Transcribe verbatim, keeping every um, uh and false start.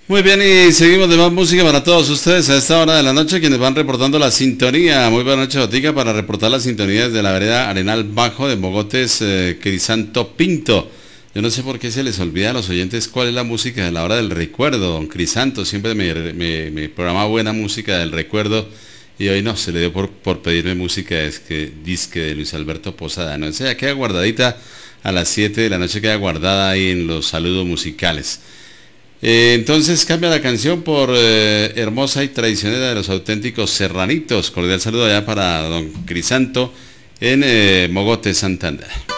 Muy bien, y seguimos de más música para todos ustedes a esta hora de la noche, quienes van reportando la sintonía. Muy buena noche, Botica, para reportar la sintonía desde la vereda Arenal Bajo de Mogotes, eh, Crisanto Pinto. Yo no sé por qué se les olvida a los oyentes cuál es la música de la hora del recuerdo. Don Crisanto siempre me, me, me programa buena música del recuerdo, y hoy no, se le dio por, por pedirme música disque, disque de Luis Alberto Posada. No sé, ya queda guardadita a las siete de la noche, queda guardada ahí en los saludos musicales. Eh, entonces cambia la canción por eh, Hermosa y Traicionera de los Auténticos Serranitos. Cordial saludo allá para don Crisanto en eh, Mogotes, Santander.